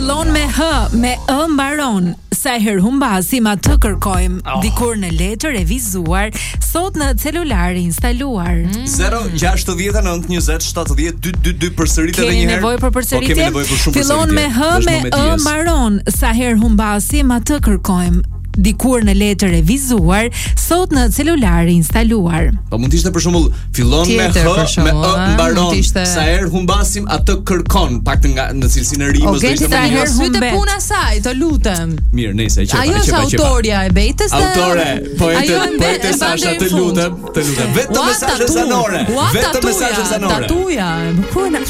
Fillon me H, me Ë mbaron. Sa herë humbasim atë kërkojmë. Dikur në letër e vizuar, sot në celular e instaluar. 069 20 70 222 përsërit edhe një herë. Keni nevojë për përsëritje? Kemi nevojë për shumë përsëritje. Fillon me H, me Ë mbaron. Sa herë humbasim atë kërkojmë. Dikur në letër e vizuar, sot në celular e instaluar. Po mund të ishte për shembull fillon me H, me Ë mbaron. Sa herë humbasim atë kërkon, pak nga në cilësinë e rimës do ishte më mirë. Sytë puna saj, të lutem. Mirë, nëse e qepa. Ajo është autoria e betës. Autore, poete Sasha, të lutem. Vetëm mesazhe zanore. Vetëm mesazhe zanore. Tatuja.